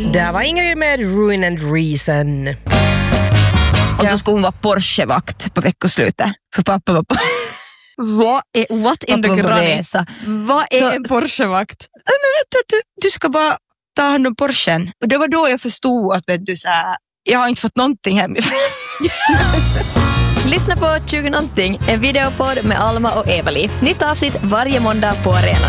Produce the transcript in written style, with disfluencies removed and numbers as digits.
Där var Ingrid med Ruin and Reason. Och så skulle hon vara Porsche-vakt på veckoslutet. För pappa var på... What in the granny? Vad är en Porsche-vakt? Men vet du ska bara ta hand om Porschen. Och det var då jag förstod att jag har inte fått någonting hemifrån. Lyssna på 20 någonting, en videopodd med Alma och Evali. Nytt avsnitt varje måndag på Arena.